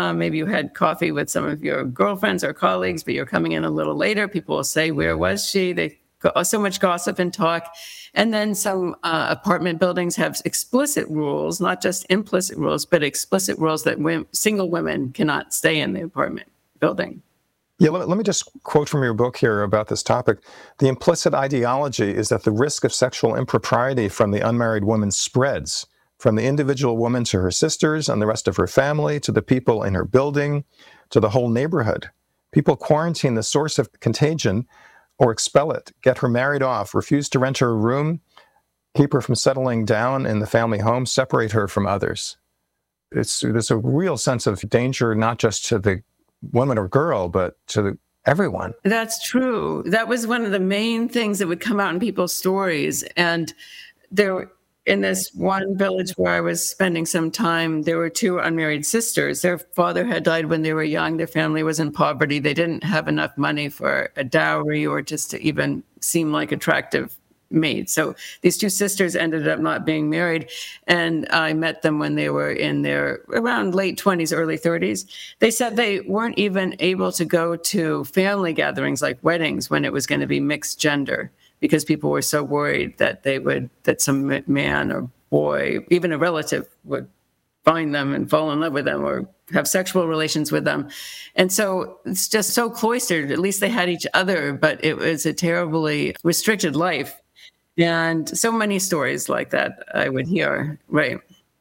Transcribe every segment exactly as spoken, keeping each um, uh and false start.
Um, maybe you had coffee with some of your girlfriends or colleagues, but you're coming in a little later. People will say, where was she? They go, so much gossip and talk. And then some uh, apartment buildings have explicit rules, not just implicit rules, but explicit rules that women, single women cannot stay in the apartment building. Yeah, let, let me just quote from your book here about this topic. The implicit ideology is that the risk of sexual impropriety from the unmarried woman spreads from the individual woman to her sisters and the rest of her family, to the people in her building, to the whole neighborhood. People quarantine the source of contagion or expel it, get her married off, refuse to rent her a room, keep her from settling down in the family home, separate her from others. It's, there's a real sense of danger, not just to the woman or girl, but to the, everyone. That's true. That was one of the main things that would come out in people's stories. And there, in this one village where I was spending some time, there were two unmarried sisters. Their father had died when they were young. Their family was in poverty. They didn't have enough money for a dowry or just to even seem like attractive mates. So these two sisters ended up not being married. And I met them when they were in their around late twenties, early thirties. They said they weren't even able to go to family gatherings like weddings when it was going to be mixed gender, because people were so worried that they would, that some man or boy, even a relative, would find them and fall in love with them or have sexual relations with them. And so it's just so cloistered. At least they had each other, but it was a terribly restricted life. And so many stories like that I would hear, right?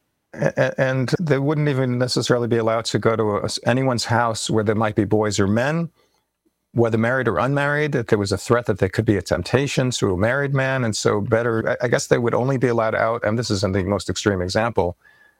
And they wouldn't even necessarily be allowed to go to a, anyone's house where there might be boys or men, whether married or unmarried, that there was a threat that there could be a temptation to a married man. And so better, I guess they would only be allowed out, and this isn't the most extreme example,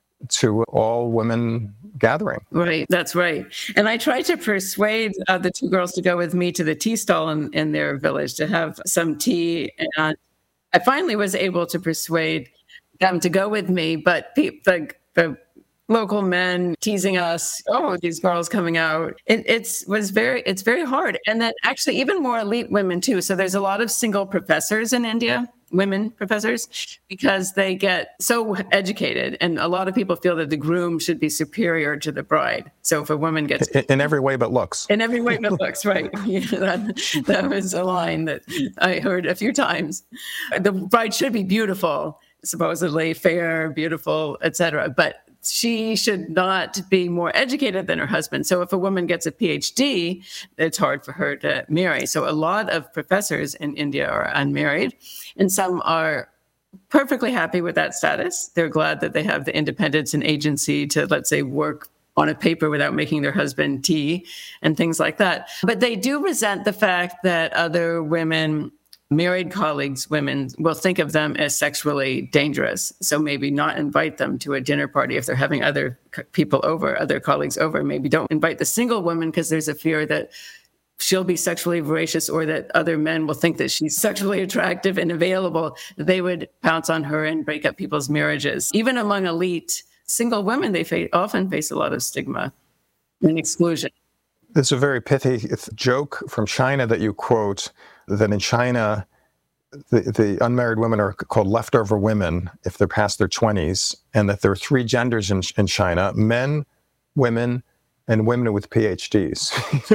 to all women gathering. Right, that's right. And I tried to persuade uh, the two girls to go with me to the tea stall in, in their village to have some tea. And I finally was able to persuade them to go with me, but pe- the, the local men teasing us, oh, these girls coming out. It it's was very it's very hard. And then actually even more elite women too. So there's a lot of single professors in India, women professors, because they get so educated. And a lot of people feel that the groom should be superior to the bride. So if a woman gets... In, in every way but looks. In every way but looks, right. Yeah, that, that was a line that I heard a few times. The bride should be beautiful, supposedly fair, beautiful, et cetera. But she should not be more educated than her husband. So if a woman gets a P H D, it's hard for her to marry. So a lot of professors in India are unmarried, and some are perfectly happy with that status. They're glad that they have the independence and agency to, let's say, work on a paper without making their husband tea and things like that. But they do resent the fact that other women, married colleagues, women, will think of them as sexually dangerous. So maybe not invite them to a dinner party if they're having other co- people over, other colleagues over. Maybe don't invite the single woman because there's a fear that she'll be sexually voracious or that other men will think that she's sexually attractive and available. They would pounce on her and break up people's marriages. Even among elite single women, they fa- often face a lot of stigma and exclusion. There's a very pithy joke from China that you quote, that in China, the, the unmarried women are called leftover women if they're past their twenties, and that there are three genders in, in China: men, women, and women with P H Ds.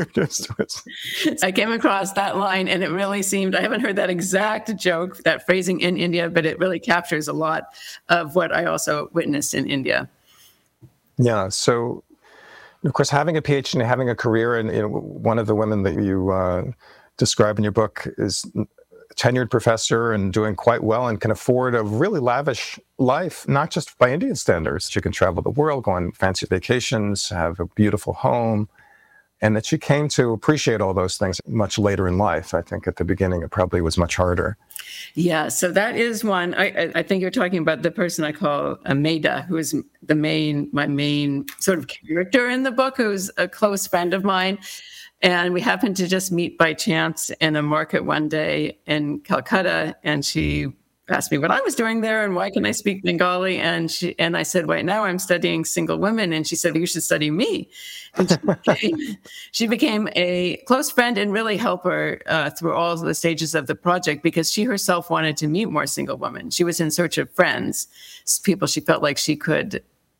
I came across that line, and it really seemed, I haven't heard that exact joke, that phrasing in India, but it really captures a lot of what I also witnessed in India. Yeah, so, of course, having a P H D and having a career, and you know, one of the women that you uh, describe in your book is a tenured professor and doing quite well and can afford a really lavish life, not just by Indian standards. She can travel the world, go on fancy vacations, have a beautiful home, and that she came to appreciate all those things much later in life. I think at the beginning it probably was much harder. Yeah, so that is one. I, I think you're talking about the person I call Maida, who is the main, my main sort of character in the book, who's a close friend of mine. And we happened to just meet by chance in a market one day in Calcutta. And she asked me what I was doing there and why can I speak Bengali? And she and I said, right now I'm studying single women. And she said, you should study me. And she became, she became a close friend and really helped her uh, through all of the stages of the project, because she herself wanted to meet more single women. She was in search of friends, people she felt like she could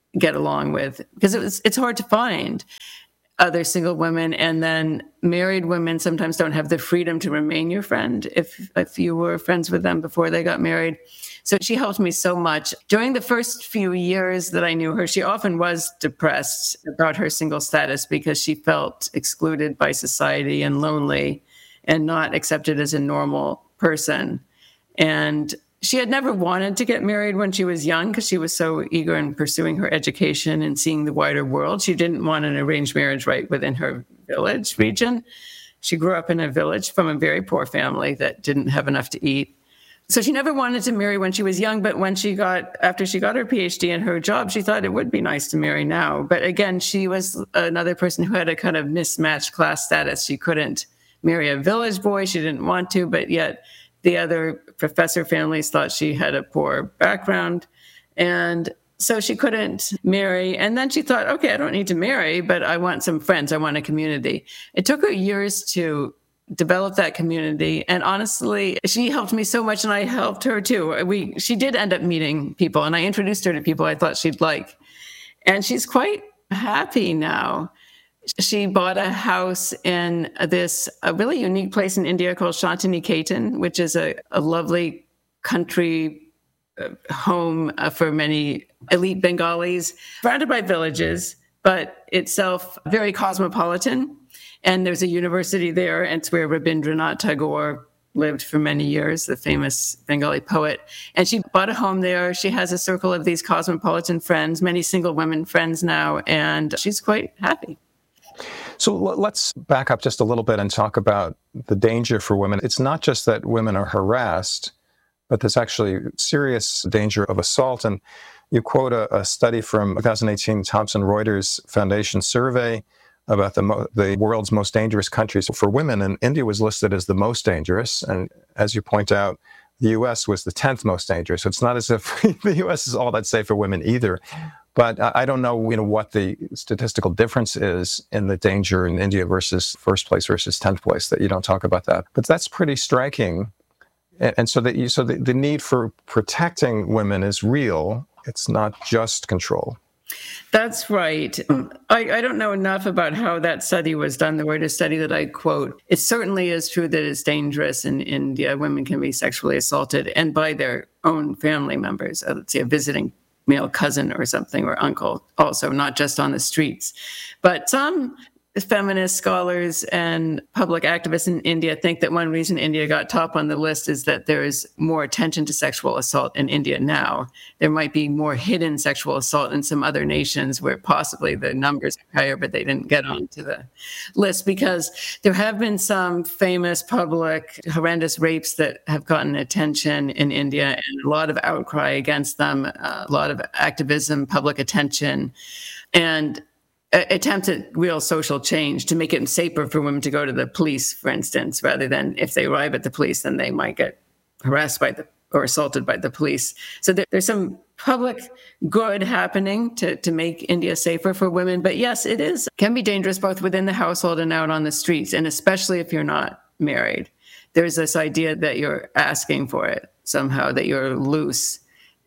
get along with, because it was, it's hard to find other single women, and then married women sometimes don't have the freedom to remain your friend if if you were friends with them before they got married. So she helped me so much. During the first few years that I knew her, she often was depressed about her single status because she felt excluded by society and lonely and not accepted as a normal person. And she had never wanted to get married when she was young because she was so eager in pursuing her education and seeing the wider world. She didn't want an arranged marriage right within her village region. She grew up in a village from a very poor family that didn't have enough to eat. So she never wanted to marry when she was young, but when she got, after she got her PhD and her job, she thought it would be nice to marry now. But again, she was another person who had a kind of mismatched class status. She couldn't marry a village boy. She didn't want to, but yet the other professor families thought she had a poor background. And so she couldn't marry. And then she thought, okay, I don't need to marry, but I want some friends. I want a community. It took her years to develop that community. And honestly, she helped me so much, and I helped her too. We, she did end up meeting people, and I introduced her to people I thought she'd like. And she's quite happy now. She bought a house in this a really unique place in India called Shantiniketan, which is a, a lovely country home for many elite Bengalis, surrounded by villages, but itself very cosmopolitan. And there's a university there, and it's where Rabindranath Tagore lived for many years, the famous Bengali poet. And she bought a home there. She has a circle of these cosmopolitan friends, many single women friends now, and she's quite happy. So let's back up just a little bit and talk about the danger for women. It's not just that women are harassed, but there's actually serious danger of assault. And you quote a, a study from twenty eighteen Thomson Reuters Foundation survey about the, mo- the world's most dangerous countries for women, and India was listed as the most dangerous. And as you point out, the U S was the tenth most dangerous. So it's not as if the U S is all that safe for women either. But I don't know, you know, what the statistical difference is in the danger in India versus first place versus tenth place, that you don't talk about that. But that's pretty striking. And so that you, so the, the need for protecting women is real. It's not just control. That's right. I, I don't know enough about how that study was done, the Reuters study that I quote. It certainly is true that it's dangerous in India. Women can be sexually assaulted, and by their own family members, uh, let's say a visiting male cousin or something, or uncle, also, not just on the streets. But some feminist scholars and public activists in India think that one reason India got top on the list is that there is more attention to sexual assault in India now. There might be more hidden sexual assault in some other nations where possibly the numbers are higher, but they didn't get onto the list because there have been some famous public horrendous rapes that have gotten attention in India, and a lot of outcry against them, a lot of activism, public attention, and attempts at real social change to make it safer for women to go to the police, for instance, rather than if they arrive at the police, then they might get harassed by the or assaulted by the police. So there, there's some public good happening to, to make India safer for women. But yes, it is can be dangerous both within the household and out on the streets, and especially if you're not married. There's this idea that you're asking for it somehow, that you're loose.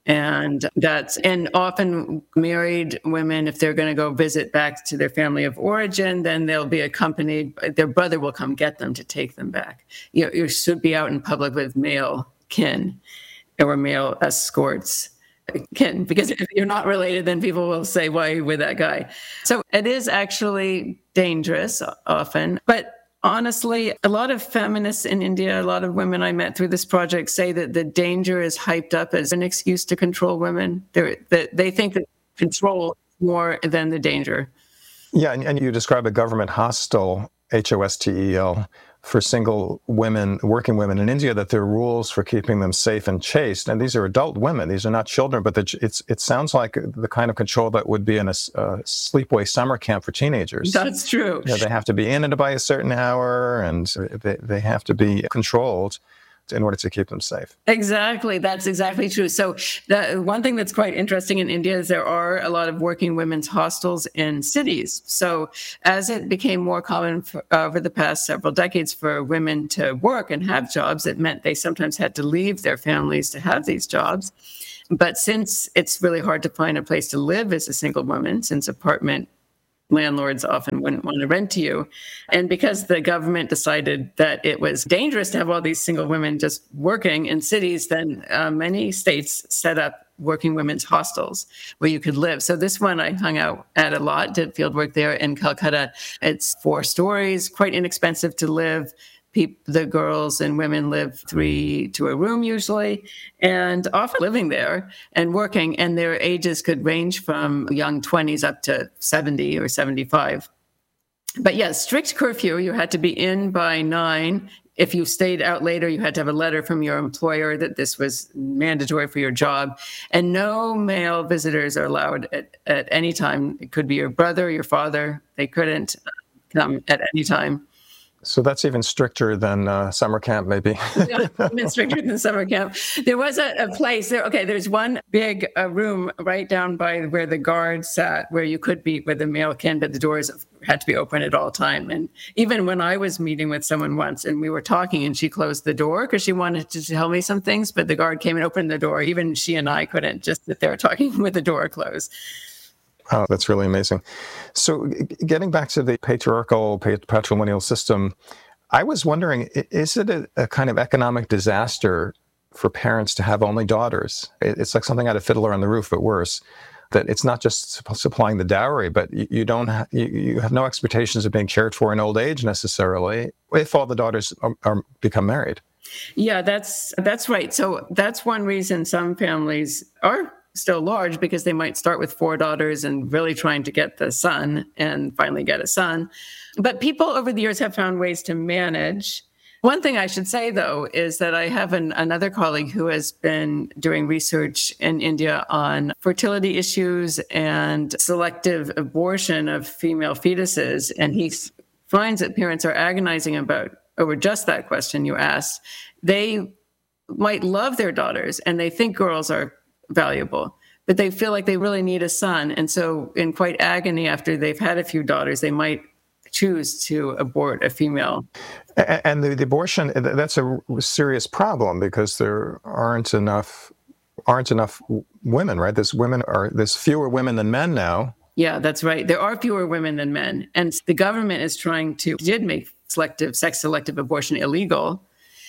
And that's, and often married women, if they're going to go visit back to their family of origin, then they'll be accompanied, their brother will come get them to take them back. You know, you should be out in public with male kin or male escorts kin, because if you're not related, then people will say, why are you with that guy? So it is actually dangerous often, but honestly, a lot of feminists in India, a lot of women I met through this project say that the danger is hyped up as an excuse to control women. They're, that they think that control is more than the danger. Yeah, and, and you describe a government hostile, H O S T E L, for single women, working women in India, that there are rules for keeping them safe and chaste. And these are adult women. These are not children, but it's it sounds like the kind of control that would be in a, a sleepaway summer camp for teenagers. That's true. You know, they have to be in it by a certain hour, and they, they have to be controlled in order to keep them safe. Exactly. That's exactly true. So the one thing that's quite interesting in India is there are a lot of working women's hostels in cities. So as it became more common for, uh, over the past several decades for women to work and have jobs, it meant they sometimes had to leave their families to have these jobs. But since it's really hard to find a place to live as a single woman, since apartment landlords often wouldn't want to rent to you, and because the government decided that it was dangerous to have all these single women just working in cities, then uh, many states set up working women's hostels where you could live. So this one I hung out at a lot, did field work there in Calcutta. It's four stories, quite inexpensive to live. People, the girls and women live three to a room usually, and often living there and working, and their ages could range from young twenties up to seventy or seventy-five. But yes, strict curfew. You had to be in by nine. If you stayed out later, you had to have a letter from your employer that this was mandatory for your job. And no male visitors are allowed at, at any time. It could be your brother, your father. They couldn't come at any time. So that's even stricter than uh, summer camp, maybe. Yeah, even stricter than summer camp. There was a, a place there. Okay, there's one big uh, room right down by where the guard sat, where you could be with a male kin, but the doors had to be open at all time. And even when I was meeting with someone once and we were talking and she closed the door because she wanted to tell me some things, but the guard came and opened the door. Even she and I couldn't just sit there talking with the door closed. Wow, that's really amazing. So getting back to the patriarchal, patrilineal system, I was wondering, is it a, a kind of economic disaster for parents to have only daughters? It's like something out of Fiddler on the Roof, but worse, that it's not just supplying the dowry, but you, you don't ha- you, you have no expectations of being cared for in old age necessarily, if all the daughters are, are become married. Yeah, that's that's right. So that's one reason some families are still large, because they might start with four daughters and really trying to get the son and finally get a son. But people over the years have found ways to manage. One thing I should say, though, is that I have an, another colleague who has been doing research in India on fertility issues and selective abortion of female fetuses. And he finds that parents are agonizing about over just that question you asked. They might love their daughters and they think girls are valuable, but they feel like they really need a son. And so in quite agony after they've had a few daughters, they might choose to abort a female. And the, the abortion, that's a serious problem because there aren't enough aren't enough women, right? There's women are there's fewer women than men now. Yeah, that's right. There are fewer women than men. And the government is trying to, did make selective, sex selective abortion illegal.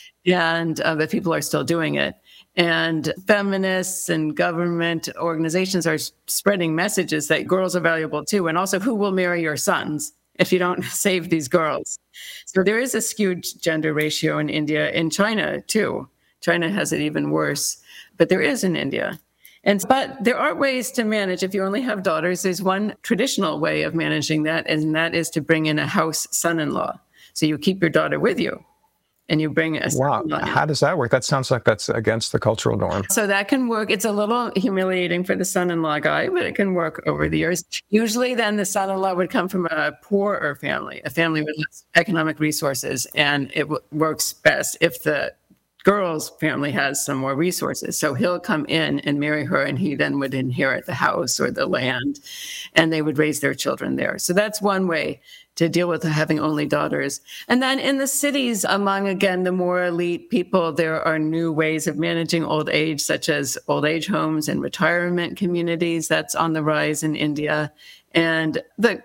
And uh, but people are still doing it. And feminists and government organizations are spreading messages that girls are valuable too. And also, who will marry your sons if you don't save these girls? So there is a skewed gender ratio in India, in China too. China has it even worse, but there is in India. And but there are ways to manage. If you only have daughters, there's one traditional way of managing that, and that is to bring in a house son-in-law. So you keep your daughter with you. And you bring a wow. How does that work? That sounds like that's against the cultural norm. So that can work. It's a little humiliating for the son-in-law guy, but it can work over the years. Usually then the son-in-law would come from a poorer family, a family with less economic resources. And it w- works best if the girl's family has some more resources. So he'll come in and marry her, and he then would inherit the house or the land, and they would raise their children there. So that's one way to deal with having only daughters. And then in the cities, among, again, the more elite people, there are new ways of managing old age, such as old age homes and retirement communities. That's on the rise in India. And the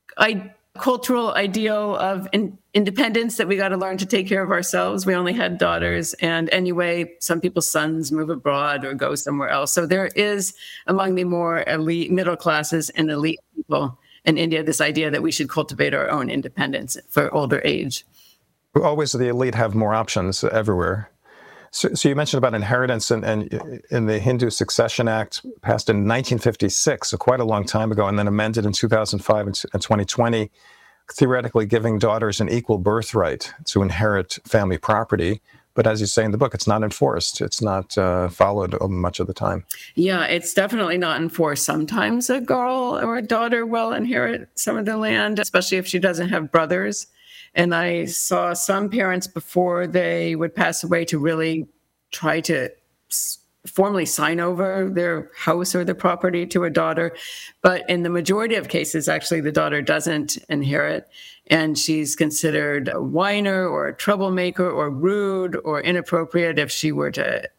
I, cultural ideal of in, independence, that we got to learn to take care of ourselves. We only had daughters. And anyway, some people's sons move abroad or go somewhere else. So there is, among the more elite middle classes and elite people in India, this idea that we should cultivate our own independence for older age. Always the elite have more options everywhere. So, so you mentioned about inheritance, and, and in the Hindu Succession Act passed in nineteen fifty-six, so quite a long time ago, and then amended in two thousand five and twenty twenty, theoretically giving daughters an equal birthright to inherit family property. But as you say in the book, it's not enforced. It's not uh, followed much of the time. Yeah, it's definitely not enforced. Sometimes a girl or a daughter will inherit some of the land, especially if she doesn't have brothers. And I saw some parents before they would pass away to really try to formally sign over their house or their property to a daughter. But in the majority of cases, actually, the daughter doesn't inherit. And she's considered a whiner or a troublemaker or rude or inappropriate if she were to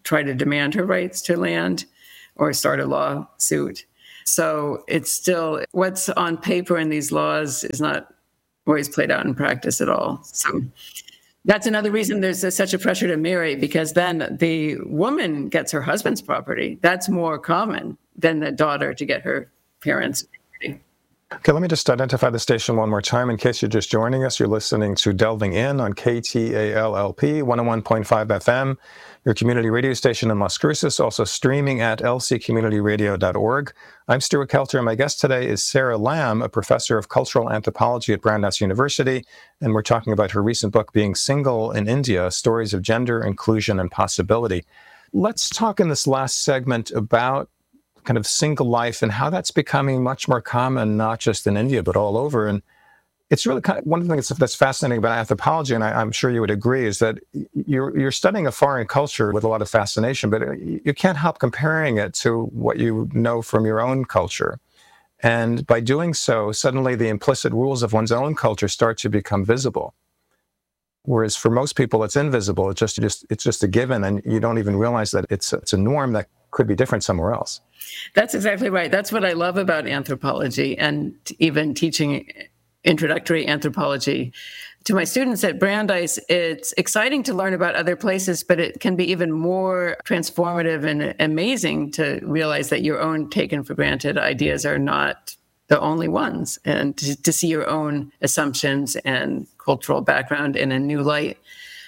try to demand her rights to land or start a lawsuit. So it's still, what's on paper in these laws is not always played out in practice at all. So that's another reason there's a, such a pressure to marry, because then the woman gets her husband's property. That's more common than the daughter to get her parents' property. Okay, let me just identify the station one more time. In case you're just joining us, you're listening to Delving In on K T A L L P one oh one point five F M, your community radio station in Las Cruces, also streaming at l c community radio dot org. I'm Stuart Kelter, and my guest today is Sarah Lamb, a professor of cultural anthropology at Brandeis University, and we're talking about her recent book, Being Single in India, Stories of Gender, Inclusion, and Possibility. Let's talk in this last segment about kind of single life and how that's becoming much more common, not just in India, but all over. And it's really kind of, one of the things that's fascinating about anthropology, and I, I'm sure you would agree, is that you're, you're studying a foreign culture with a lot of fascination, but you can't help comparing it to what you know from your own culture. And by doing so, suddenly the implicit rules of one's own culture start to become visible. Whereas for most people, it's invisible. It's just, just it's just a given, and you don't even realize that it's it's a norm that could be different somewhere else. That's exactly right. That's what I love about anthropology, and even teaching introductory anthropology to my students at Brandeis. It's exciting to learn about other places, but it can be even more transformative and amazing to realize that your own taken for granted ideas are not the only ones, and to, to see your own assumptions and cultural background in a new light.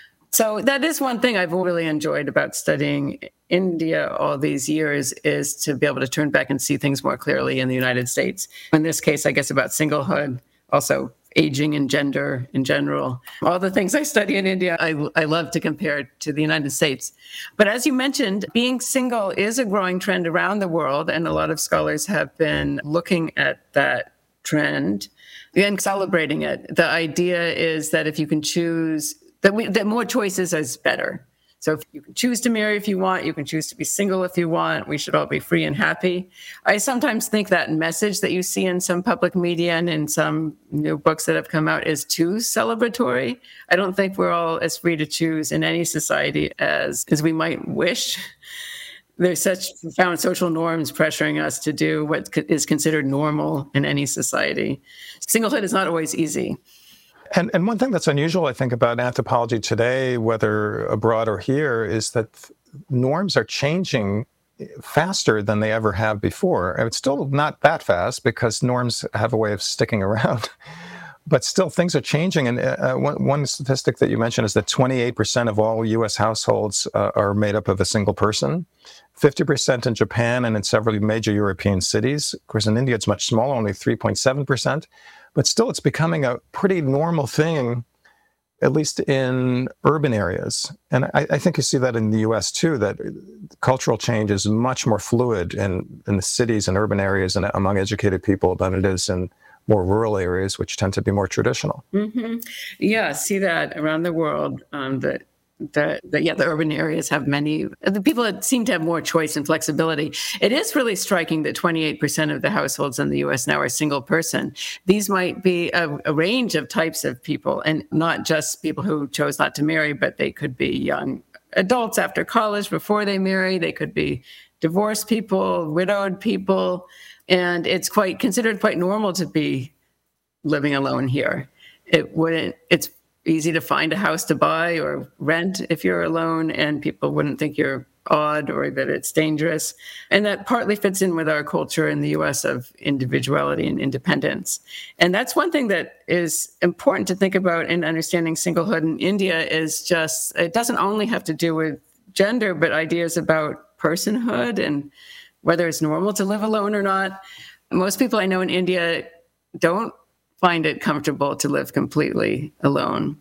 So that is one thing I've really enjoyed about studying India all these years, is to be able to turn back and see things more clearly in the United States. In this case, I guess about singlehood, also aging and gender in general. All the things I study in India, I, I love to compare to the United States. But as you mentioned, being single is a growing trend around the world, and a lot of scholars have been looking at that trend and celebrating it. The idea is that if you can choose, that, we, that more choices is better. So if you can choose to marry if you want, you can choose to be single if you want. We should all be free and happy. I sometimes think that message that you see in some public media and in some new books that have come out is too celebratory. I don't think we're all as free to choose in any society as, as we might wish. There's such profound social norms pressuring us to do what is considered normal in any society. Singlehood is not always easy. And, and one thing that's unusual, I think, about anthropology today, whether abroad or here, is that norms are changing faster than they ever have before. And it's still not that fast, because norms have a way of sticking around. But still, things are changing. And uh, one, one statistic that you mentioned is that twenty-eight percent of all U S households uh, are made up of a single person, fifty percent in Japan and in several major European cities. Of course, in India, it's much smaller, only three point seven percent. But still, it's becoming a pretty normal thing, at least in urban areas. And I, I think you see that in the U S too, that cultural change is much more fluid in, in the cities and urban areas and among educated people than it is in more rural areas, which tend to be more traditional. Mm-hmm. Yeah, see that around the world, um, that The, the, yeah, the urban areas have many, the people that seem to have more choice and flexibility. It is really striking that twenty-eight percent of the households in the U S now are single person. These might be a, a range of types of people, and not just people who chose not to marry, but they could be young adults after college before they marry. They could be divorced people, widowed people. And it's quite considered quite normal to be living alone here. It wouldn't, it's easy to find a house to buy or rent if you're alone, and people wouldn't think you're odd or that it's dangerous. And that partly fits in with our culture in the U S of individuality and independence. And that's one thing that is important to think about in understanding singlehood in India, is just, it doesn't only have to do with gender, but ideas about personhood and whether it's normal to live alone or not. Most people I know in India don't find it comfortable to live completely alone.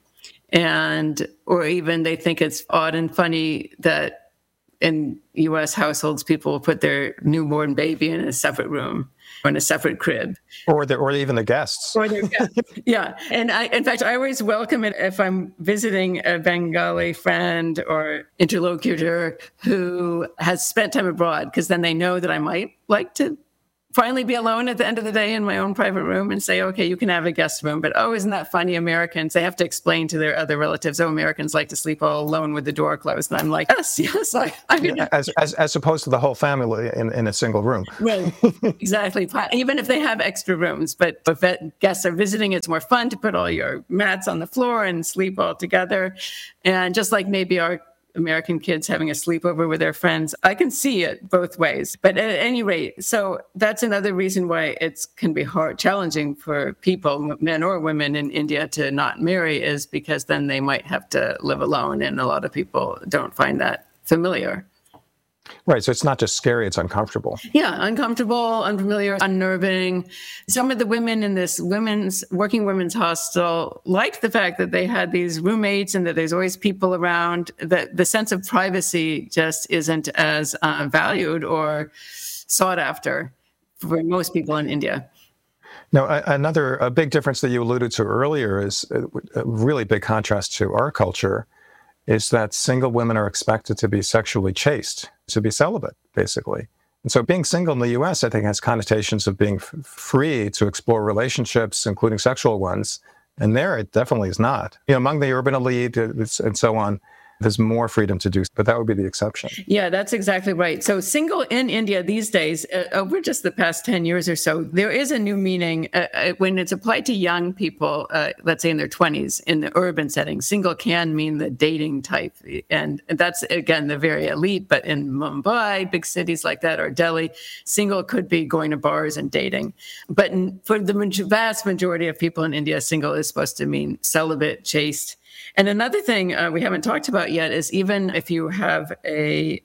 And, or even they think it's odd and funny that in U S households, people will put their newborn baby in a separate room or in a separate crib. Or the, or even the guests. Or their guests. Yeah. And I, in fact, I always welcome it if I'm visiting a Bengali friend or interlocutor who has spent time abroad, because then they know that I might like to finally be alone at the end of the day in my own private room and say, okay, you can have a guest room. But, oh, isn't that funny? Americans, they have to explain to their other relatives, oh, Americans like to sleep all alone with the door closed. And I'm like, yes, yes. I, I mean, yeah, as, as as opposed to the whole family in, in a single room. Right, exactly. Even if they have extra rooms. But if guests are visiting, it's more fun to put all your mats on the floor and sleep all together. And just like maybe our American kids having a sleepover with their friends. I can see it both ways. But at any rate, so that's another reason why it can be hard, challenging for people, men or women in India, to not marry, is because then they might have to live alone. And a lot of people don't find that familiar. Right. So it's not just scary, it's uncomfortable. Yeah, uncomfortable, unfamiliar, unnerving. Some of the women in this women's working women's hostel liked the fact that they had these roommates and that there's always people around. That the sense of privacy just isn't as uh, valued or sought after for most people in India. Now, another a big difference that you alluded to earlier is a really big contrast to our culture, is that single women are expected to be sexually chaste, to be celibate, basically. And so being single in the U S, I think, has connotations of being f- free to explore relationships, including sexual ones. And there, it definitely is not. You know, among the urban elite and so on, there's more freedom to do, but that would be the exception. Yeah, that's exactly right. So single in India these days, uh, over just the past ten years or so, there is a new meaning uh, uh, when it's applied to young people, uh, let's say in their twenties, in the urban setting. Single can mean the dating type. And that's, again, the very elite. But in Mumbai, big cities like that, or Delhi, single could be going to bars and dating. But in, for the vast majority of people in India, single is supposed to mean celibate, chaste. And another thing uh, we haven't talked about yet is even if you have a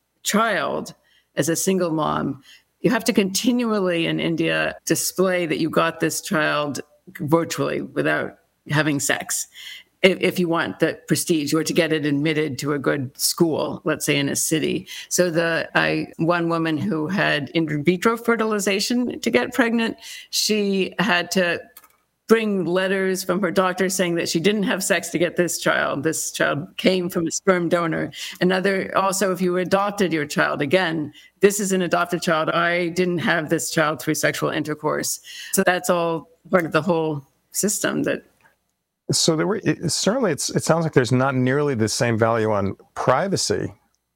child as a single mom, you have to continually in India display that you got this child virtually without having sex. If, if you want the prestige or to get it admitted to a good school, let's say in a city. So the I, one woman who had in vitro fertilization to get pregnant, she had to bring letters from her doctor saying that she didn't have sex to get this child. This child came from a sperm donor. Another, also, if you adopted your child, again, this is an adopted child. I didn't have this child through sexual intercourse. So that's all part of the whole system that. So there were, it, certainly it's, it sounds like there's not nearly the same value on privacy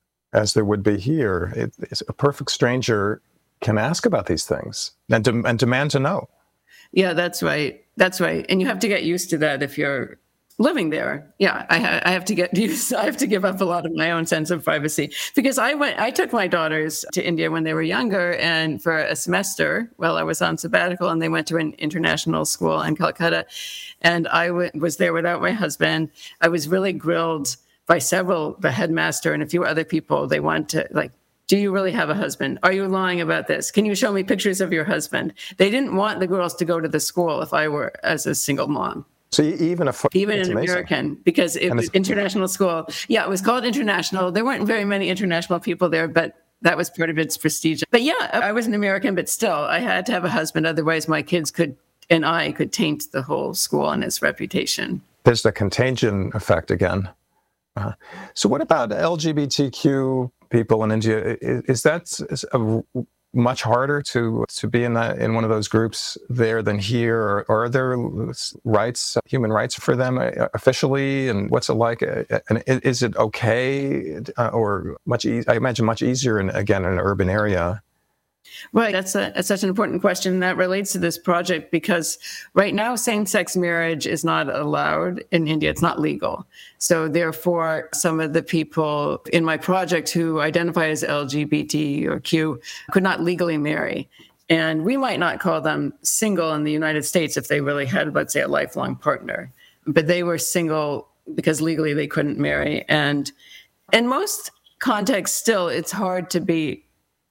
as there would be here. It, it's a perfect stranger can ask about these things and, de- and demand to know. Yeah, that's right. That's right. And you have to get used to that if you're living there. Yeah, I, ha- I have to get used. I have to give up a lot of my own sense of privacy because I went. I took my daughters to India when they were younger, and for a semester while I was on sabbatical, and they went to an international school in Calcutta, and I w- was there without my husband. I was really grilled by several, the headmaster and a few other people. They wanted to like. Do you really have a husband? Are you lying about this? Can you show me pictures of your husband? They didn't want the girls to go to the school if I were as a single mom. So even a even an amazing. American, because it was international school. Yeah, it was called international. There weren't very many international people there, but that was part of its prestige. But yeah, I was an American, but still, I had to have a husband. Otherwise, my kids could and I could taint the whole school and its reputation. There's the contagion effect again. Uh, so what about L G B T Q people in India? Is, is that is a, much harder to to be in that in one of those groups there than here? Or, or are there rights, human rights for them officially? And what's it like? And is it okay or much? E- I imagine much easier in again in an urban area. Right. That's, a, that's such an important question that relates to this project because right now same-sex marriage is not allowed in India. It's not legal. So therefore, some of the people in my project who identify as L G B T or Q could not legally marry. And we might not call them single in the United States if they really had, let's say, a lifelong partner. But they were single because legally they couldn't marry. And in most contexts still, it's hard to be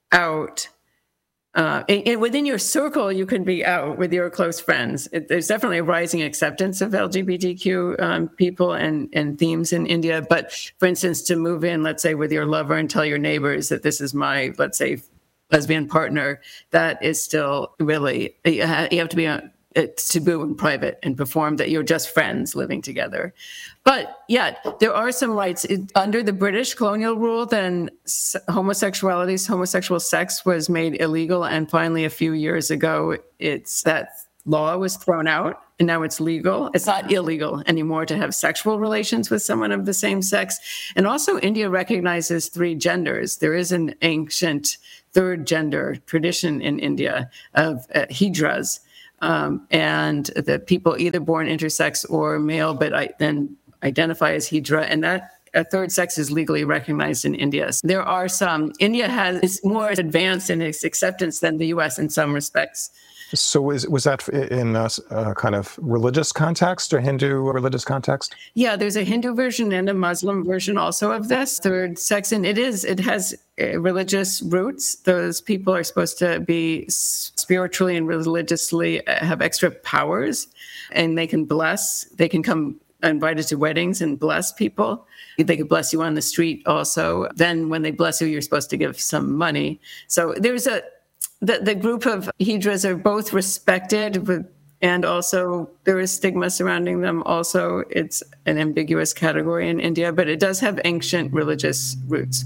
out. Uh, and within your circle, you can be out with your close friends. It, there's definitely a rising acceptance of L G B T Q um, people and, and themes in India. But for instance, to move in, let's say, with your lover and tell your neighbors that this is my, let's say, lesbian partner, that is still really, you have to be it's taboo in private and perform that you're just friends living together. But yet, there are some rights. It, under the British colonial rule, then homosexuality, homosexual sex was made illegal. And finally, a few years ago, it's that law was thrown out, and now it's legal. It's not illegal anymore to have sexual relations with someone of the same sex. And also, India recognizes three genders. There is an ancient third gender tradition in India of uh, hijras. Um, and the people either born intersex or male, but I, then identify as hijra, and that a third sex is legally recognized in India. So there are some, India has is more advanced in its acceptance than the U S in some respects. So is, was that in a, a kind of religious context or Hindu religious context? Yeah, there's a Hindu version and a Muslim version also of this third sex. And it is, it has uh, religious roots. Those people are supposed to be spiritually and religiously uh, have extra powers, and they can bless, they can come invited to weddings and bless people. They could bless you on the street also. Then when they bless you, you're supposed to give some money. So there's a, The, the group of hijras are both respected, but, and also there is stigma surrounding them. Also, it's an ambiguous category in India, but it does have ancient religious roots.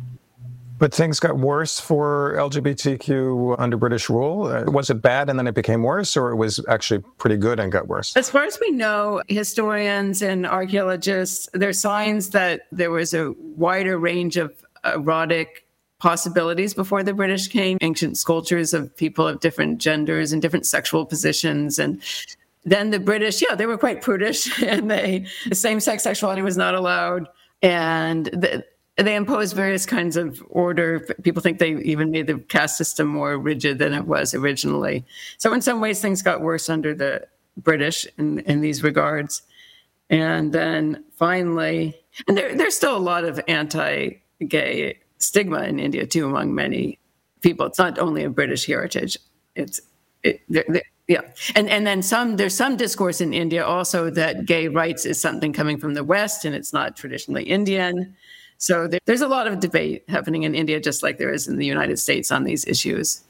But things got worse for L G B T Q under British rule? Uh, was it bad and then it became worse, or it was actually pretty good and got worse? As far as we know, historians and archaeologists, there are signs that there was a wider range of erotic possibilities before the British came, ancient sculptures of people of different genders and different sexual positions. And then the British, yeah, they were quite prudish, and they, the same-sex sexuality was not allowed. And the, they imposed various kinds of order. People think they even made the caste system more rigid than it was originally. So in some ways, things got worse under the British in, in these regards. And then finally, and there, there's still a lot of anti-gay stigma in India too among many people. It's not only a British heritage. It's it, they're, they're, yeah, and and then some. There's some discourse in India also that gay rights is something coming from the West and it's not traditionally Indian. So there, there's a lot of debate happening in India, just like there is in the United States on these issues.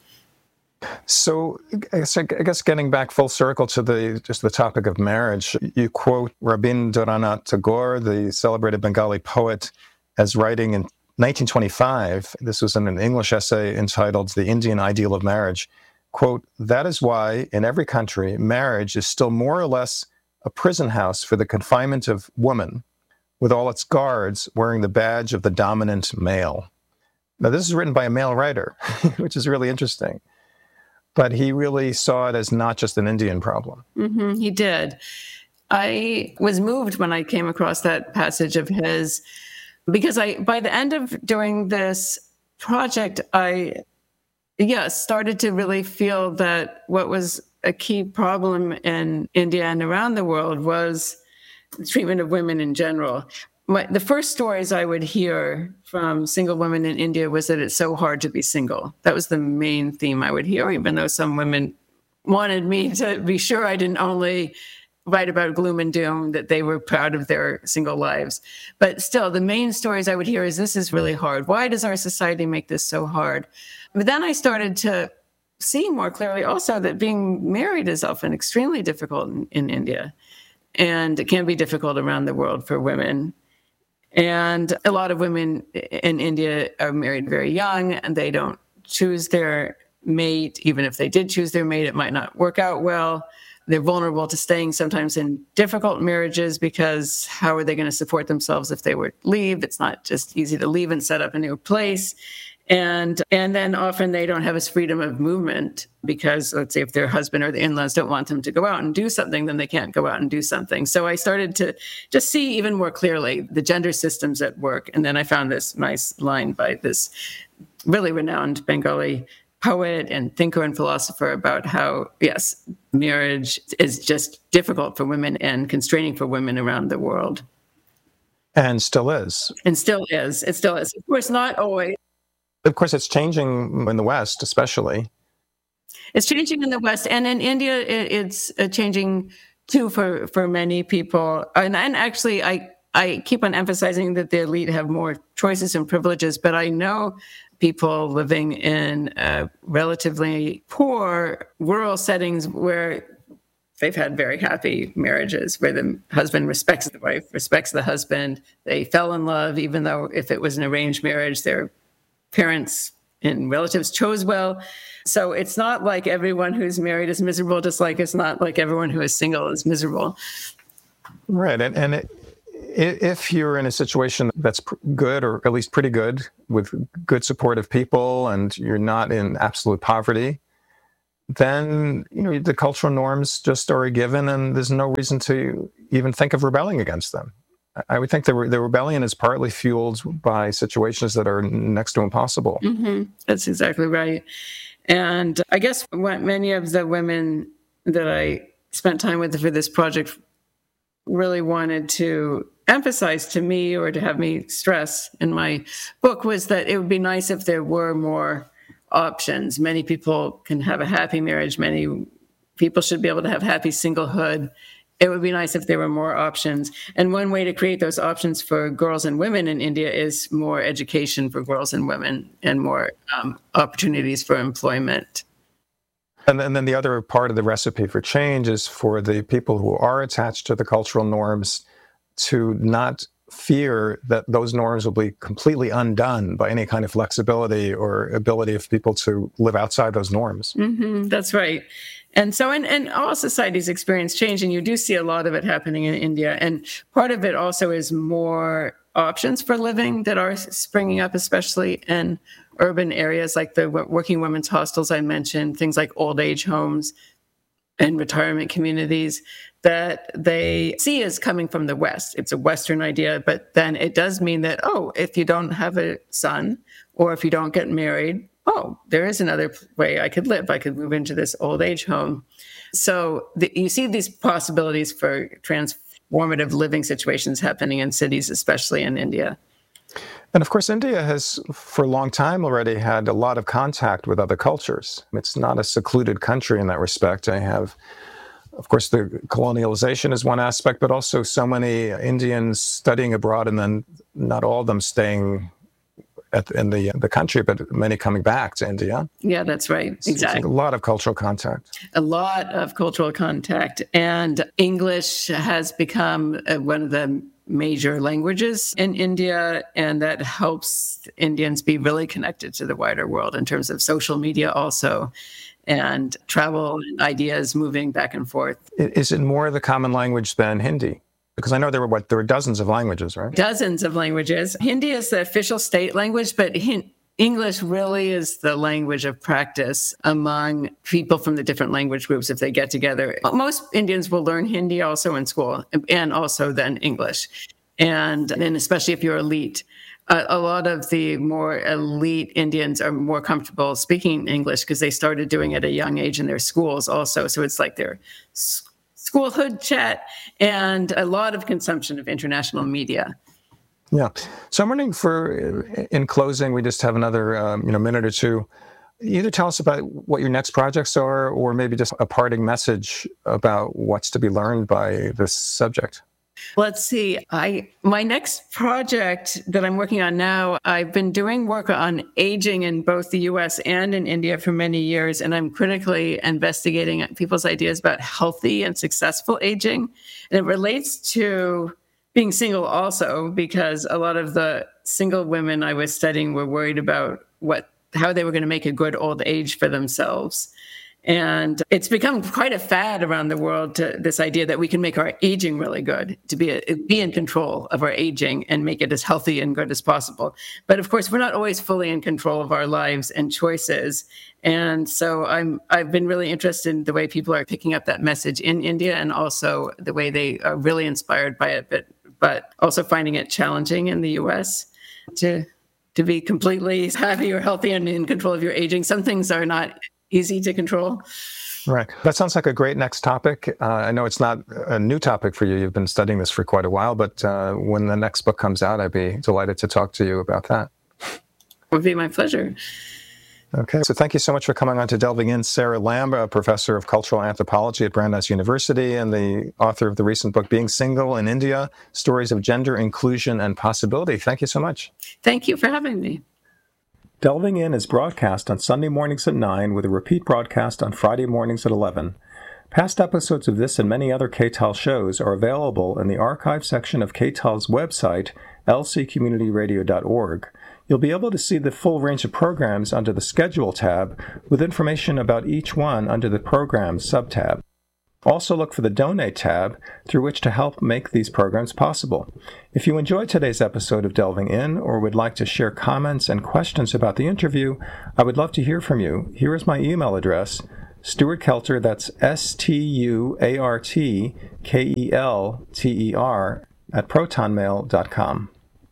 So I guess, I guess getting back full circle to the just the topic of marriage, you quote Rabindranath Tagore, the celebrated Bengali poet, as writing in nineteen twenty-five, this was in an English essay entitled The Indian Ideal of Marriage, quote, "That is why in every country, marriage is still more or less a prison house for the confinement of woman, with all its guards wearing the badge of the dominant male." Now, this is written by a male writer, which is really interesting. But he really saw it as not just an Indian problem. Mm-hmm, he did. I was moved when I came across that passage of his, because I, by the end of doing this project, I, yeah, started to really feel that what was a key problem in India and around the world was the treatment of women in general. My, the first stories I would hear from single women in India was that it's so hard to be single. That was the main theme I would hear, even though some women wanted me to be sure I didn't only write about gloom and doom, that they were proud of their single lives. But still, the main stories I would hear is, this is really hard. Why does our society make this so hard? But then I started to see more clearly also that being married is often extremely difficult in, in India. And it can be difficult around the world for women. And a lot of women in India are married very young, and they don't choose their mate. Even if they did choose their mate, it might not work out well. They're vulnerable to staying sometimes in difficult marriages, because how are they going to support themselves if they were to leave? It's not just easy to leave and set up a new place. And and then often they don't have this freedom of movement, because let's say if their husband or the in-laws don't want them to go out and do something, then they can't go out and do something. So I started to just see even more clearly the gender systems at work. And then I found this nice line by this really renowned Bengali poet and thinker and philosopher about how, yes, marriage is just difficult for women and constraining for women around the world. And still is. And still is. It still is. Of course, not always. Of course, it's changing in the West, especially. It's changing in the West. And in India, it, it's uh, changing, too, for, for many people. And, and actually, I, I keep on emphasizing that the elite have more choices and privileges, but I know people living in uh, relatively poor rural settings where they've had very happy marriages where the husband respects the wife, respects the husband. They fell in love, even though if it was an arranged marriage, their parents and relatives chose well. So it's not like everyone who's married is miserable, just like it's not like everyone who is single is miserable. Right. And, and it, if you're in a situation that's good, or at least pretty good, with good supportive people, and you're not in absolute poverty, then, you know, the cultural norms just are a given, and there's no reason to even think of rebelling against them. I would think the, re- the rebellion is partly fueled by situations that are next to impossible. Mm-hmm. That's exactly right. And I guess what many of the women that I spent time with for this project really wanted to emphasize to me, or to have me stress in my book, was that it would be nice if there were more options. Many people can have a happy marriage. Many people should be able to have happy singlehood. It would be nice if there were more options. And one way to create those options for girls and women in India is more education for girls and women, and more um, opportunities for employment. And then, and then the other part of the recipe for change is for the people who are attached to the cultural norms to not fear that those norms will be completely undone by any kind of flexibility or ability of people to live outside those norms. Mm-hmm, that's right. And so, and, and all societies experience change, and you do see a lot of it happening in India. And part of it also is more options for living that are springing up, especially in urban areas like the working women's hostels I mentioned, things like old age homes and retirement communities that they see as coming from the West. It's a Western idea, but then it does mean that, oh, if you don't have a son, or if you don't get married, oh, there is another way I could live. I could move into this old age home. So the, you see these possibilities for transformative living situations happening in cities, especially in India. And of course, India has, for a long time already, had a lot of contact with other cultures. It's not a secluded country in that respect. I have, of course, the colonialization is one aspect, but also so many Indians studying abroad, and then not all of them staying at, in the the country, but many coming back to India. Yeah, that's right. Exactly. So a lot of cultural contact. A lot of cultural contact. And English has become one of the major languages in India, and that helps Indians be really connected to the wider world in terms of social media also, and travel and ideas moving back and forth. Is it more the common language than Hindi? Because I know there were what there were dozens of languages, right? Dozens of languages. Hindi is the official state language, but Hin- English really is the language of practice among people from the different language groups if they get together. Most Indians will learn Hindi also in school, and also then English. And then especially if you're elite, uh, a lot of the more elite Indians are more comfortable speaking English because they started doing it at a young age in their schools also. So it's like their schoolhood chat and a lot of consumption of international media. Yeah. So I'm wondering, for in closing, we just have another um, you know minute or two. Either tell us about what your next projects are, or maybe just a parting message about what's to be learned by this subject. Let's see. I my next project that I'm working on now, I've been doing work on aging in both the U S and in India for many years, and I'm critically investigating people's ideas about healthy and successful aging. And it relates to being single also, because a lot of the single women I was studying were worried about what how they were going to make a good old age for themselves. And it's become quite a fad around the world, to this idea that we can make our aging really good, to be a, be in control of our aging and make it as healthy and good as possible. But of course, we're not always fully in control of our lives and choices. And so I'm, I've been really interested in the way people are picking up that message in India, and also the way they are really inspired by it, but but also finding it challenging in the U S to to be completely happy or healthy and in control of your aging. Some things are not easy to control. Right. That sounds like a great next topic. Uh, I know it's not a new topic for you. You've been studying this for quite a while, but uh, when the next book comes out, I'd be delighted to talk to you about that. It would be my pleasure. Okay. So thank you so much for coming on to Delving In. Sarah Lamb, a professor of cultural anthropology at Brandeis University and the author of the recent book, Being Single in India, Stories of Gender, Inclusion, and Possibility. Thank you so much. Thank you for having me. Delving In is broadcast on Sunday mornings at nine with a repeat broadcast on Friday mornings at eleven. Past episodes of this and many other K T E L shows are available in the archive section of K T E L's website, l c community radio dot org. You'll be able to see the full range of programs under the Schedule tab, with information about each one under the Programs subtab. Also look for the Donate tab, through which to help make these programs possible. If you enjoyed today's episode of Delving In, or would like to share comments and questions about the interview, I would love to hear from you. Here is my email address, Stuart Kelter, that's S T U A R T K E L T E R, at proton mail dot com.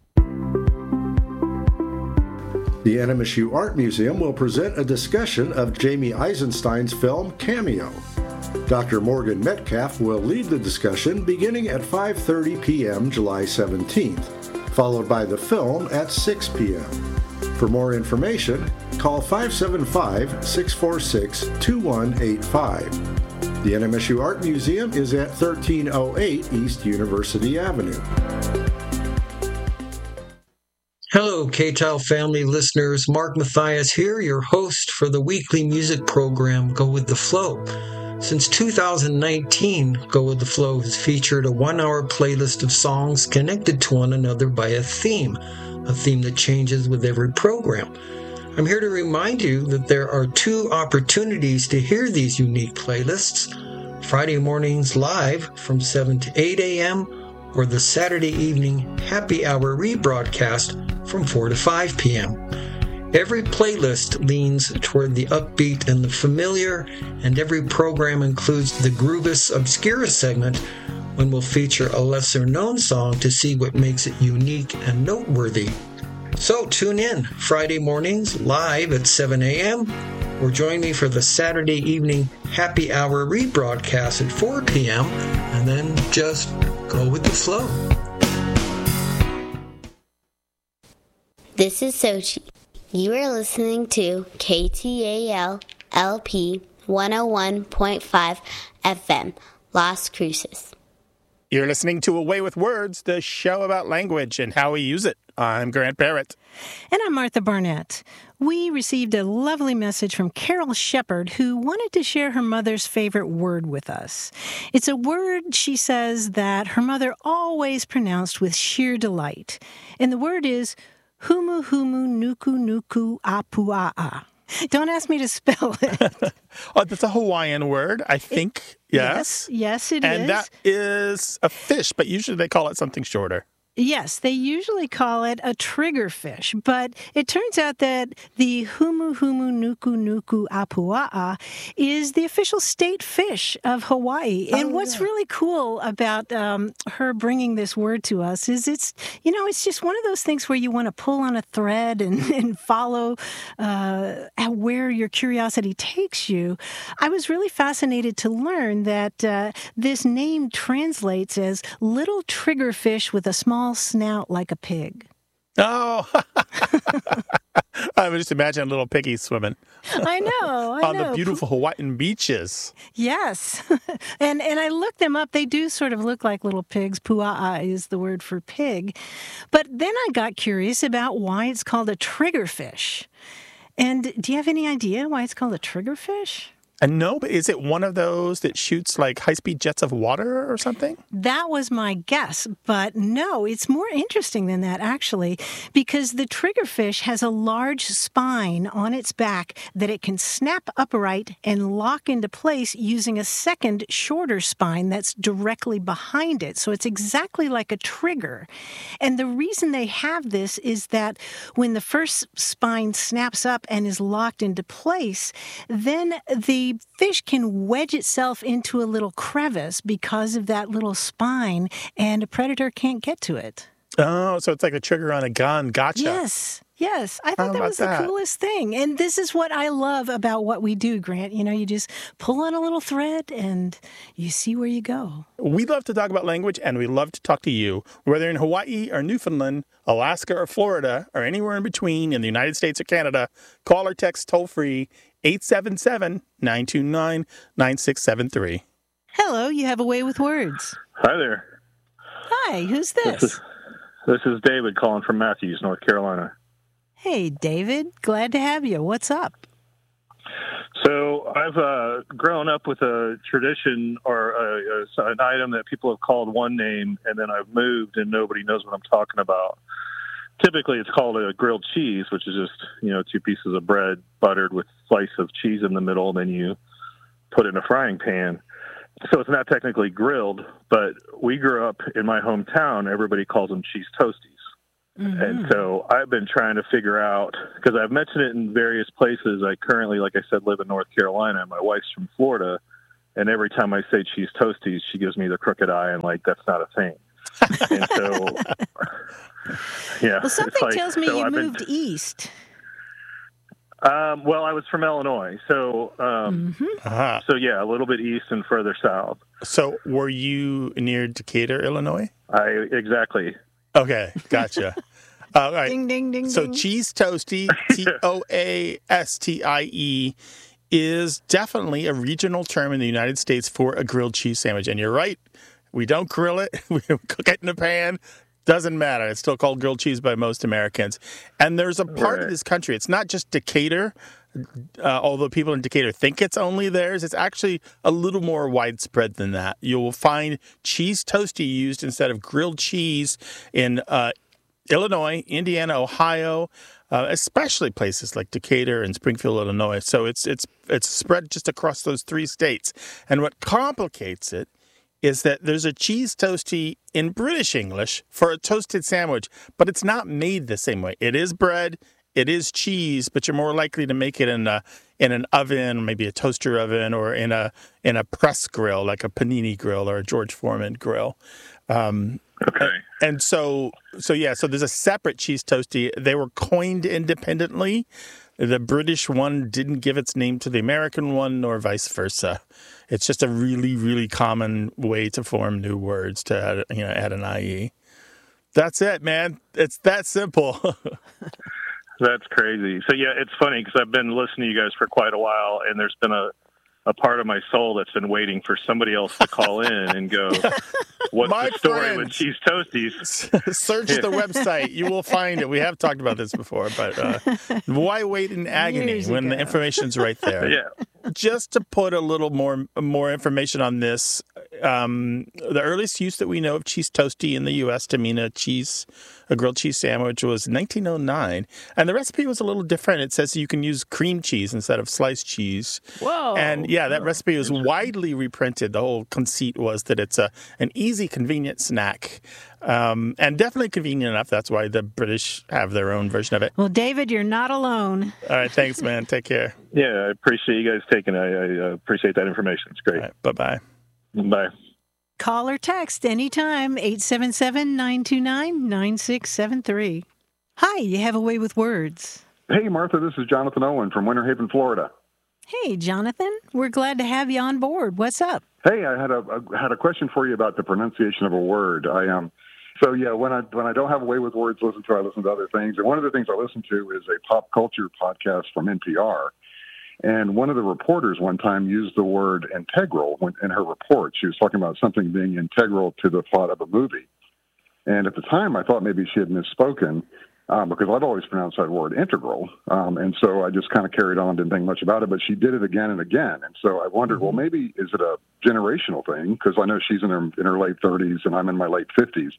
The N M S U Art Museum will present a discussion of Jamie Eisenstein's film Cameo. Doctor Morgan Metcalf will lead the discussion beginning at five thirty p.m. July seventeenth, followed by the film at six p.m. For more information, call five seven five, six four six, two one eight five. The N M S U Art Museum is at thirteen oh eight East University Avenue. Hello, K T E L family listeners. Mark Mathias here, your host for the weekly music program Go With The Flow. Since two thousand nineteen, Go With The Flow has featured a one-hour playlist of songs connected to one another by a theme, a theme that changes with every program. I'm here to remind you that there are two opportunities to hear these unique playlists: Friday mornings live from seven to eight a.m., or the Saturday evening happy hour rebroadcast from four to five p.m. Every playlist leans toward the upbeat and the familiar, and every program includes the Groovus Obscura segment, when we'll feature a lesser-known song to see what makes it unique and noteworthy. So tune in Friday mornings live at seven a.m., or join me for the Saturday evening happy hour rebroadcast at four p.m., and then just go with the flow. This is Sochi. You are listening to K T A L L P one oh one point five F M, Las Cruces. You're listening to Away with Words, the show about language and how we use it. I'm Grant Barrett. And I'm Martha Barnett. We received a lovely message from Carol Shepard, who wanted to share her mother's favorite word with us. It's a word, she says, that her mother always pronounced with sheer delight. And the word is humu humu nuku nuku apua'a. Don't ask me to spell it. Oh, that's a Hawaiian word, I think. It, yes. Yes, yes, it and is. And that is a fish, but usually they call it something shorter. Yes, they usually call it a triggerfish, but it turns out that the humu humu nuku nuku apua'a is the official state fish of Hawaii. And oh, what's yeah. really cool about um, her bringing this word to us is it's, you know, it's just one of those things where you want to pull on a thread and, and follow uh, where your curiosity takes you. I was really fascinated to learn that uh, this name translates as little triggerfish with a small snout like a pig. Oh, I would just imagine a little piggy swimming. I know, I on know. the beautiful Hawaiian beaches. Yes, and and I looked them up. They do sort of look like little pigs. Pua'a is the word for pig. But then I got curious about why it's called a triggerfish. And do you have any idea why it's called a triggerfish? And no, but is it one of those that shoots like high-speed jets of water or something? That was my guess, but no, it's more interesting than that, actually, because the triggerfish has a large spine on its back that it can snap upright and lock into place using a second, shorter spine that's directly behind it. So it's exactly like a trigger. And the reason they have this is that when the first spine snaps up and is locked into place, then the fish can wedge itself into a little crevice because of that little spine, and a predator can't get to it. Oh, so it's like a trigger on a gun. Gotcha. Yes, yes. I thought How that was the that? coolest thing. And this is what I love about what we do, Grant. You know, you just pull on a little thread and you see where you go. We love to talk about language, and we love to talk to you, whether in Hawaii or Newfoundland, Alaska or Florida, or anywhere in between in the United States or Canada. Call or text toll-free eight seven seven, nine two nine, nine six seven three. Hello, you have a way with words. Hi there. Hi, who's this? This is, this is David calling from Matthews, North Carolina. Hey, David. Glad to have you. What's up? So I've uh, grown up with a tradition or a, a, an item that people have called one name, and then I've moved and nobody knows what I'm talking about. Typically, it's called a grilled cheese, which is just, you know, two pieces of bread buttered with a slice of cheese in the middle, and then you put it in a frying pan. So it's not technically grilled, but we grew up in my hometown. Everybody calls them cheese toasties. Mm-hmm. And so I've been trying to figure out, because I've mentioned it in various places. I currently, like I said, live in North Carolina. My wife's from Florida. And every time I say cheese toasties, she gives me the crooked eye and like, that's not a thing. And so, yeah. Well, something like, tells me so you I've moved been, east. Um, well, I was from Illinois. So, um, Mm-hmm. Uh-huh. so yeah, a little bit east and further south. So were you near Decatur, Illinois? I exactly. Okay, gotcha. Uh, all right. Ding, ding, ding, So ding. cheese toastie, T O A S T I E, is definitely a regional term in the United States for a grilled cheese sandwich. And you're right. We don't grill it. We cook it in a pan. Doesn't matter. It's still called grilled cheese by most Americans. And there's a part Right. of this country, it's not just Decatur, uh, although people in Decatur think it's only theirs. It's actually a little more widespread than that. You will find cheese toastie used instead of grilled cheese in uh, Illinois, Indiana, Ohio, uh, especially places like Decatur and Springfield, Illinois. So it's it's it's spread just across those three states. And what complicates it is that there's a cheese toastie in British English for a toasted sandwich, but it's not made the same way. It is bread, it is cheese, but you're more likely to make it in a in an oven, maybe a toaster oven, or in a in a press grill like a Panini grill or a George Foreman grill. Um, Okay. And so, so yeah, so there's a separate cheese toastie. They were coined independently. The British one didn't give its name to the American one, nor vice versa. It's just a really, really common way to form new words to add, you know, add an I E. That's it, man. It's that simple. That's crazy. So yeah, it's funny because I've been listening to you guys for quite a while, and there's been a, a part of my soul that's been waiting for somebody else to call in and go, what's My the story friend. with cheese toasties? Search the website. You will find it. We have talked about this before, but uh, why wait in agony Years when ago. the information's right there? Yeah. Just to put a little more more information on this, um, the earliest use that we know of cheese toastie in the U S to mean a cheese, a grilled cheese sandwich was nineteen oh nine, and the recipe was a little different. It says you can use cream cheese instead of sliced cheese. Whoa. And yeah, that recipe was widely reprinted. The whole conceit was that it's a an easy, convenient snack, um, and definitely convenient enough. That's why the British have their own version of it. Well, David, you're not alone. All right, thanks, man. Take care. Yeah, I appreciate you guys taking it. I, I uh, appreciate that information. It's great. All right, bye-bye. Bye. Call or text anytime, eight seven seven, nine two nine, nine six seven three. Hi, you have a way with words. Hey, Martha, this is Jonathan Owen from Winter Haven, Florida. Hey, Jonathan, we're glad to have you on board. What's up? Hey, I had a, a had a question for you about the pronunciation of a word. I um, so yeah, when I when I don't have a way with words, listen to I listen to other things, and one of the things I listen to is a pop culture podcast from N P R. And one of the reporters one time used the word integral when, in her report. She was talking about something being integral to the plot of a movie. And at the time, I thought maybe she had misspoken um, because I'd always pronounced that word integral. Um, and so I just kind of carried on, didn't think much about it. But she did it again and again. And so I wondered, well, maybe is it a generational thing? Because I know she's in her, in her late thirties and I'm in my late fifties.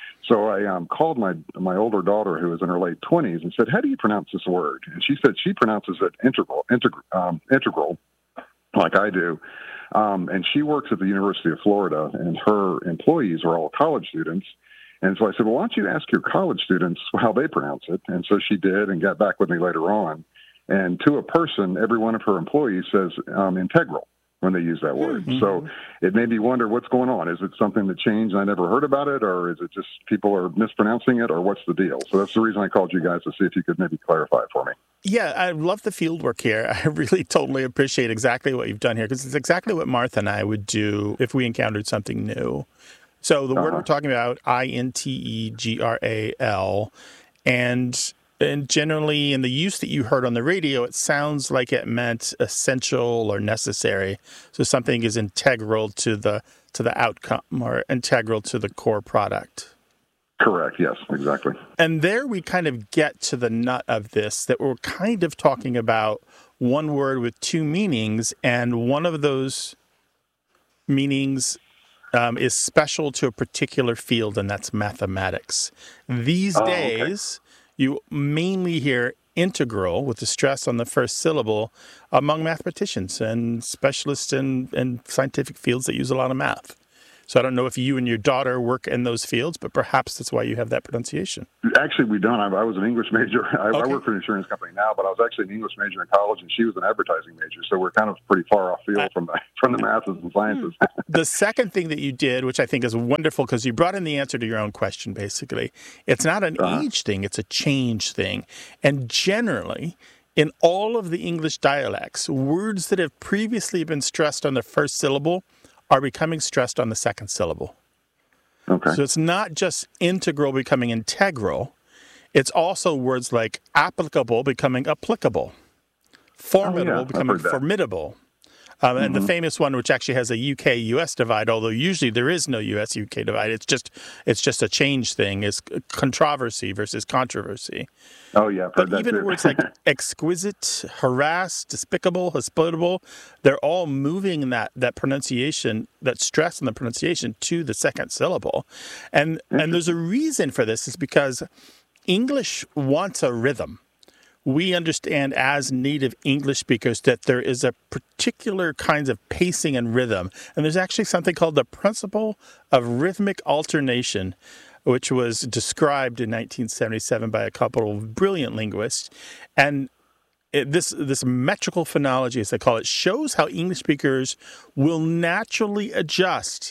So I um, called my my older daughter, who was in her late twenties, and said, how do you pronounce this word? And she said she pronounces it integral, integral, um, integral like I do. Um, and she works at the University of Florida, and her employees are all college students. And so I said, well, why don't you ask your college students how they pronounce it? And so she did and got back with me later on. And to a person, every one of her employees says um, integral when they use that word. Mm-hmm. So it made me wonder what's going on. Is it something that changed and I never heard about it, or is it just people are mispronouncing it, or what's the deal? So that's the reason I called you guys, to see if you could maybe clarify it for me. Yeah, I love the field work here. I really totally appreciate exactly what you've done here, because it's exactly what Martha and I would do if we encountered something new. So the uh-huh. word we're talking about, I N T E G R A L, and And generally, in the use that you heard on the radio, it sounds like it meant essential or necessary. So something is integral to the to the outcome or integral to the core product. Correct. Yes, exactly. And there we kind of get to the nut of this, that we're kind of talking about one word with two meanings, and one of those meanings um, is special to a particular field, and that's mathematics. These Oh, days, you mainly hear integral with the stress on the first syllable among mathematicians and specialists in, in scientific fields that use a lot of math. So I don't know if you and your daughter work in those fields, but perhaps that's why you have that pronunciation. Actually, we don't. I, I was an English major. I, Okay. I work for an insurance company now, but I was actually an English major in college, and she was an advertising major. So we're kind of pretty far off field from the, from the maths and sciences. The second thing that you did, which I think is wonderful, because you brought in the answer to your own question, basically. It's not an Uh-huh. age thing, it's a change thing. And generally, in all of the English dialects, words that have previously been stressed on the first syllable are becoming stressed on the second syllable. Okay. So it's not just integral becoming integral. It's also words like applicable becoming applicable, formidable Oh, yeah, I've becoming heard that. formidable. Um, and the famous one, which actually has a U K U S divide, although usually there is no U S U K divide. It's just it's just a change thing. Is controversy versus controversy. Oh, yeah. I've But heard that even too. words like exquisite, harassed, despicable, hospitable, they're all moving that that pronunciation, that stress on the pronunciation to the second syllable. And and there's a reason for this, is because English wants a rhythm. We understand as native English speakers that there is a particular kinds of pacing and rhythm. And there's actually something called the principle of rhythmic alternation, which was described in nineteen seventy-seven by a couple of brilliant linguists. And it, this this metrical phonology, as they call it, shows how English speakers will naturally adjust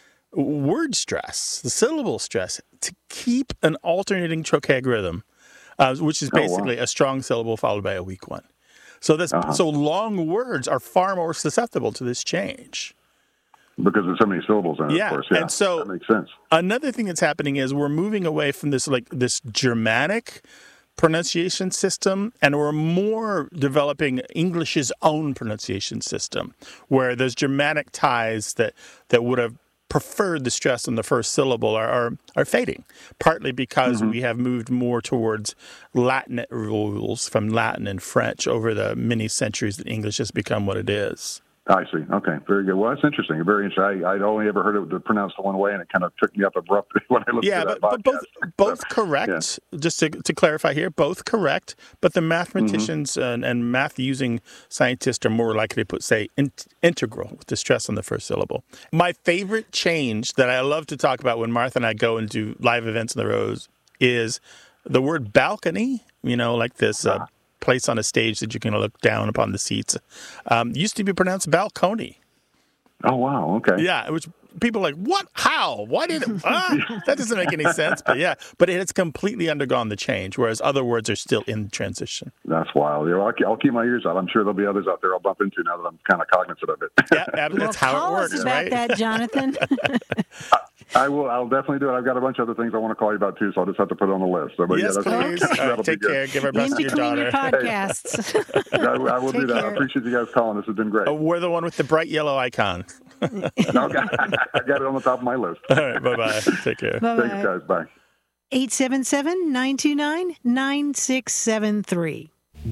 word stress, the syllable stress, to keep an alternating trochaic rhythm, uh, which is Oh, wow. basically a strong syllable followed by a weak one. So that's Uh-huh. so long words are far more susceptible to this change. Because there's so many syllables in it, Yeah, of course. Yeah, and so- that makes sense. Another thing that's happening is we're moving away from this like this Germanic pronunciation system, and we're more developing English's own pronunciation system, where those Germanic ties that that would have preferred the stress on the first syllable are are, are fading, partly because Mm-hmm. we have moved more towards Latin rules from Latin and French over the many centuries that English has become what it is. I see. Okay, very good. Well, that's interesting. Very interesting. I, I'd only ever heard it pronounced one way, and it kind of took me up abruptly when I listened Yeah, to that but, but both podcast. both correct. Just to, to clarify here, both correct. But the mathematicians Mm-hmm. and, and math using scientists are more likely to put say in, integral with the stress on the first syllable. My favorite change that I love to talk about when Martha and I go and do live events on the road is the word balcony. You know, like this. Uh, place on a stage that you can look down upon the seats. Um, used to be pronounced balcony. Oh, wow. Okay. Yeah, which people are like, what? How? Why did it? Ah, that doesn't make any sense. But yeah, but it has completely undergone the change, whereas other words are still in transition. That's wild. Yeah, well, I'll, keep, I'll keep my ears out. I'm sure there'll be others out there I'll bump into now that I'm kind of cognizant of it. Yeah, that- Well, that's how call it works, us about right? that, Jonathan. I will. I'll definitely do it. I've got a bunch of other things I want to call you about too, so I'll just have to put it on the list. So, but Yes, yeah, that's, please. that'll All right, be take good. care. Give our best In to your between your daughter. podcasts. I, I will do Take that. care. I appreciate you guys calling. This has been great. Oh, we're the one with the bright yellow icon. Okay. I got it on the top of my list. All right, bye-bye. Take care. Thanks, Bye-bye. guys. Bye. eight seven seven, nine two nine, nine six seven three.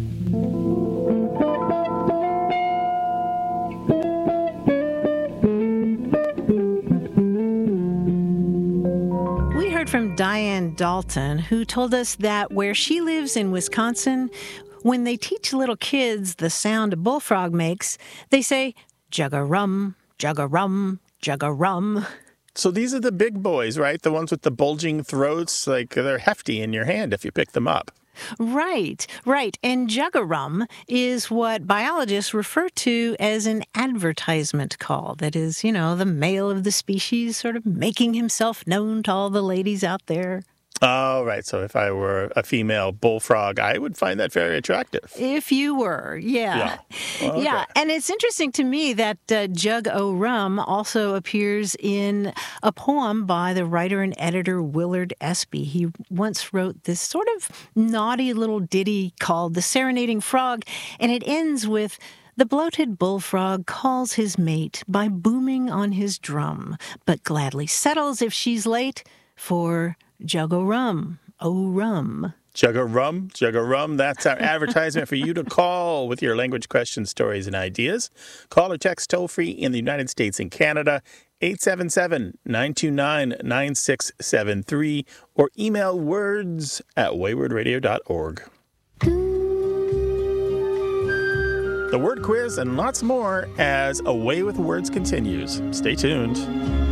We heard from Diane Dalton, who told us that where she lives in Wisconsin, when they teach little kids the sound a bullfrog makes, they say, jug-a-rum, jug-a-rum, jug-a-rum. So these are the big boys, right? The ones with the bulging throats, like they're hefty in your hand if you pick them up. Right, right. And jug-a-rum is what biologists refer to as an advertisement call. That is, you know, the male of the species sort of making himself known to all the ladies out there. Oh, right. So if I were a female bullfrog, I would find that very attractive. If you were, yeah. Yeah. Well, okay. Yeah, and it's interesting to me that uh, Jug-o-rum also appears in a poem by the writer and editor Willard Espy. He once wrote this sort of naughty little ditty called The Serenading Frog, and it ends with, "The bloated bullfrog calls his mate by booming on his drum, but gladly settles if she's late for Jug o' Rum. Oh, rum. Jug o' Rum, Jug o' Rum. That's our advertisement for you to call with your language questions, stories, and ideas. Call or text toll-free in the United States and Canada, eight seven seven, nine two nine, nine six seven three, or email words at wayward radio dot org. The word quiz and lots more as A Way with Words continues. Stay tuned.